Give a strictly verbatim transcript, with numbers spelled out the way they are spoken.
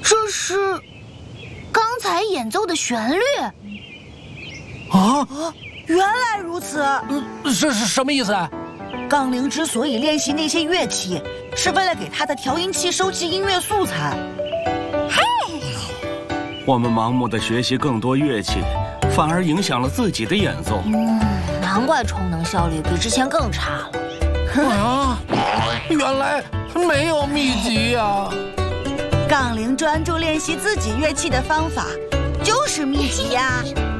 这是刚才演奏的旋律啊！ 原来如此， 这是什么意思啊？ 杠铃之所以练习那些乐器，是为了给他的调音器收集音乐素材。 嘿， 我们盲目的学习更多乐器，反而影响了自己的演奏。 嗯，难怪充能效率比之前更差了。 啊，原来没有秘籍呀！ 杠铃专注练习自己乐器的方法，就是秘籍呀。